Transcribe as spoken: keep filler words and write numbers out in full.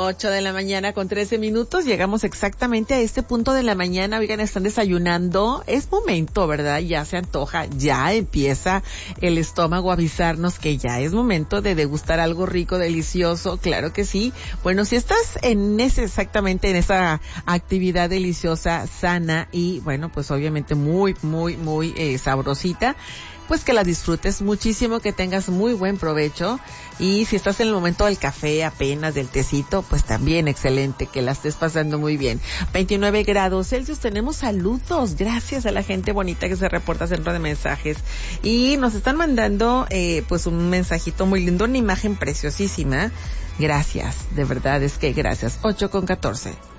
Ocho de la mañana con trece minutos, llegamos exactamente a este punto de la mañana. Oigan, están desayunando, es momento, ¿verdad? Ya se antoja, ya empieza el estómago a avisarnos que ya es momento de degustar algo rico, delicioso, claro que sí. Bueno, si estás en ese, exactamente en esa actividad deliciosa, sana y bueno, pues obviamente muy, muy, muy eh, sabrosita, pues que la disfrutes muchísimo, que tengas muy buen provecho. Y si estás en el momento del café apenas, del tecito, pues también excelente, que la estés pasando muy bien. veintinueve grados Celsius, tenemos saludos, gracias a la gente bonita que se reporta centro de mensajes. Y nos están mandando, eh, pues un mensajito muy lindo, una imagen preciosísima. Gracias, de verdad es que gracias. ocho con catorce.